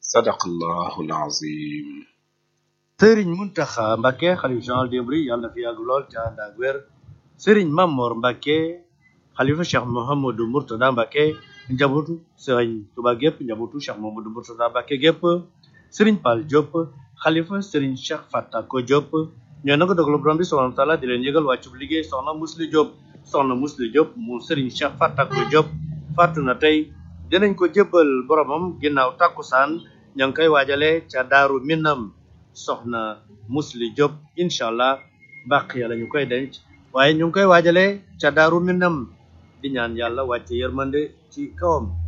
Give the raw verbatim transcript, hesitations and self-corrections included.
sadaqallahul azim. Serigne Mountakha Mbacké xalifa général des mourides yàlla na fi yàgg lool te ànd ak wér. Serigne Mamor Mbacké xalifa Cheikh Mouhamadou Mourtada Mbacké njabootu Serigne Touba gépp njabootu Cheikh Mouhamadou Mourtada Mbacké gépp. Serigne Pal Diop xalifa Serigne Cheikh Fatako Diop ñoo na ko dogal borom bi subhanahu wa taala di leen yëgal wàccub liggéey soxna Musli Diop soxna Musli Diop mu Serigne Cheikh Fatako Diop faatu na tey dinañ ko jébbal boromam ginnaaw takkusaan ña ngi koy waajale ca Daaru Minam soxna Musli Diop incha allah bàq ya la ñu koy denc waaye ñu ngi koy waajale ca Daaru Minam di ñaan yàlla wàcce yërmande ci kawam